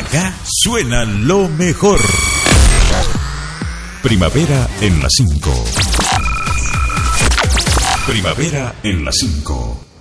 Acá suena lo mejor. Primavera en la 5. Primavera en la 5.